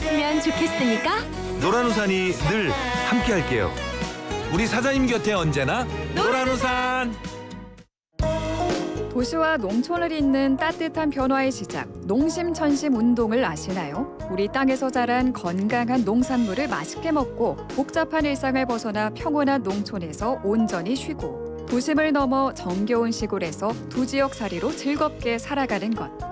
있으면 좋겠으니까 노란우산이 늘 함께할게요. 우리 사장님 곁에 언제나 노란우산. 도시와 농촌을 잇는 따뜻한 변화의 시작, 농심천심 운동을 아시나요? 우리 땅에서 자란 건강한 농산물을 맛있게 먹고 복잡한 일상을 벗어나 평온한 농촌에서 온전히 쉬고 도심을 넘어 정겨운 시골에서 두 지역 살이로 즐겁게 살아가는 것.